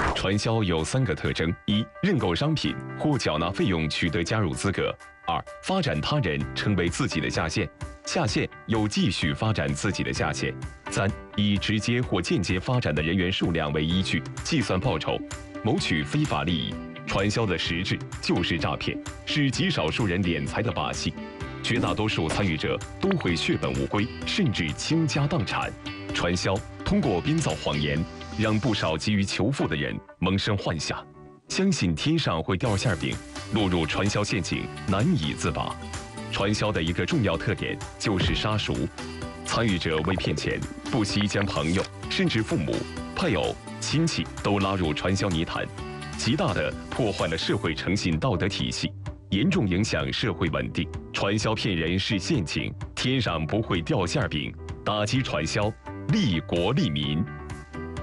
传销有3个特征：一、认购商品或缴纳费用取得加入资格；二、发展他人成为自己的下线，下线又继续发展自己的下线；三、以直接或间接发展的人员数量为依据计算报酬，谋取非法利益。传销的实质就是诈骗，是极少数人敛财的把戏。绝大多数参与者都会血本无归，甚至倾家荡产。传销通过编造谎言，让不少急于求富的人萌生幻想，相信天上会掉馅饼，落入传销陷阱，难以自拔。传销的一个重要特点就是杀熟，参与者为骗钱，不惜将朋友甚至父母、配偶、亲戚都拉入传销泥潭，极大地破坏了社会诚信道德体系，严重影响社会稳定。传销骗人是陷阱，天上不会掉馅饼。打击传销，利国利民。